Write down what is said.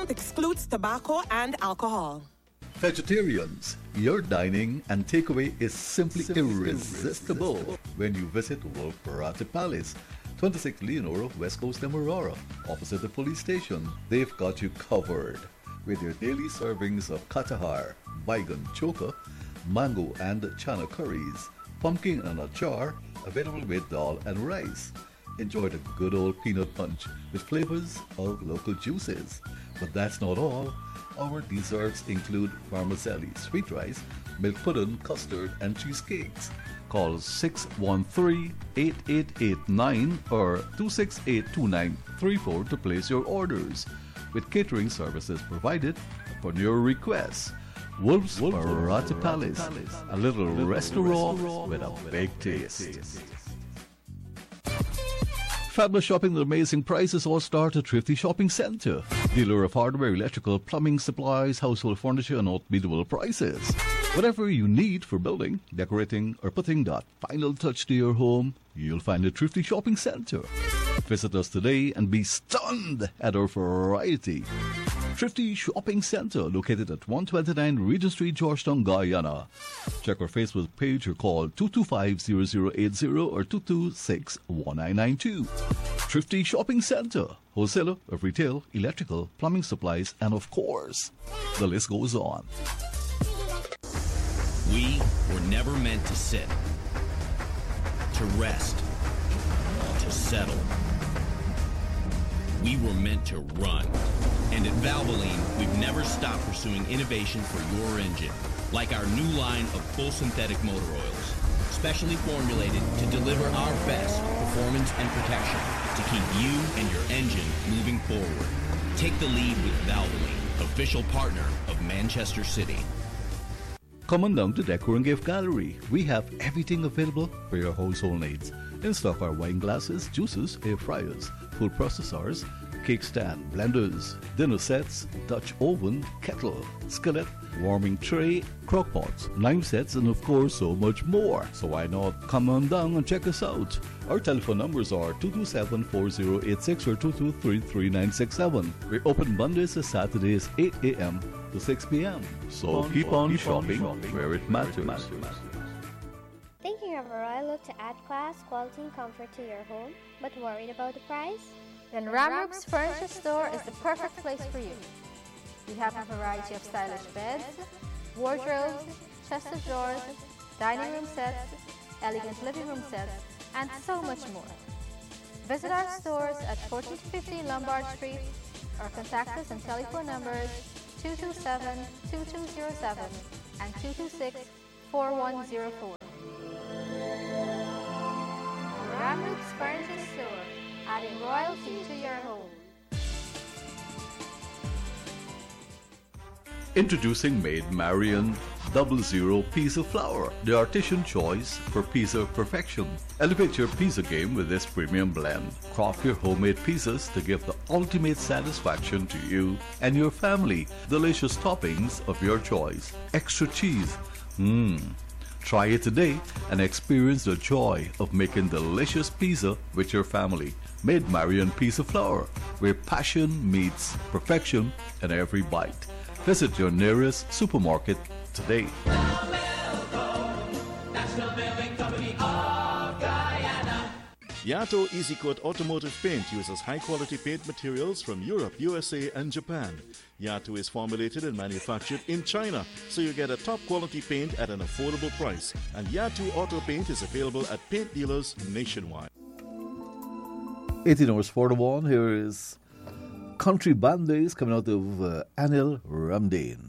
excludes tobacco and alcohol. Vegetarians, your dining and takeaway is simply irresistible when you visit Wolfparate Palace, 26 Leonora, West Coast Demerara, opposite the police station. They've got you covered with your daily servings of katahar, baigan choka, mango and chana curries, pumpkin and achar, available with dal and rice. Enjoy the good old peanut punch with flavors of local juices. But that's not all. Our desserts include vermicelli, sweet rice, milk pudding, custard, and cheesecakes. Call 613-8889 or 268-2934 to place your orders, with catering services provided upon your request. Wolfparate Palace, a little restaurant with a big taste. Fabulous shopping with amazing prices all start at Thrifty Shopping Centre. Dealer of hardware, electrical, plumbing, supplies, household furniture, and unbeatable prices. Whatever you need for building, decorating, or putting that final touch to your home, you'll find at Thrifty Shopping Centre. Visit us today and be stunned at our variety. Thrifty Shopping Centre, located at 129 Regent Street, Georgetown, Guyana. Check our Facebook page or call 225-0080 or 226-1992. Thrifty Shopping Centre, wholesaler of retail, electrical, plumbing supplies, and of course, the list goes on. We were never meant to sit, to rest, to settle. We were meant to run. And at Valvoline, we've never stopped pursuing innovation for your engine, like our new line of full synthetic motor oils, specially formulated to deliver our best performance and protection to keep you and your engine moving forward. Take the lead with Valvoline, official partner of Manchester City. Come on down to Decor and Gift Gallery. We have everything available for your household needs. In stock are wine glasses, juices, air fryers, food processors, cake stand, blenders, dinner sets, Dutch oven, kettle, skillet, warming tray, crock pots, knife sets, and of course so much more. So why not come on down and check us out? Our telephone numbers are 227-4086 or 223-3967. We're open Mondays to Saturdays 8 a.m. to 6 p.m. So keep on shopping where it matters. Thinking of a royal look to add class, quality, and comfort to your home, but worried about the price? Then Ramrook's Furniture Store is the perfect place for you. We have a variety of stylish beds, wardrobes, chest of drawers, dining room sets, elegant living room sets, and so much more. Visit our stores at 14-15 Lombard Street or contact us on telephone numbers 227-2207 and 226-4104. Ramrook's Furniture Store, adding royalty to your home. Introducing Maid Marian 00 Pizza Flour, the artisan choice for pizza perfection. Elevate your pizza game with this premium blend. Craft your homemade pizzas to give the ultimate satisfaction to you and your family. Delicious toppings of your choice. Extra cheese. Try it today and experience the joy of making delicious pizza with your family. Maid Marian Pizza Flour, where passion meets perfection in every bite. Visit your nearest supermarket today. Yato EasyCoat Automotive Paint uses high-quality paint materials from Europe, USA, and Japan. Yato is formulated and manufactured in China, so you get a top-quality paint at an affordable price. And Yato Auto Paint is available at paint dealers nationwide. 18 hours 41, here is Country Band Days coming out of Anil Ramdane.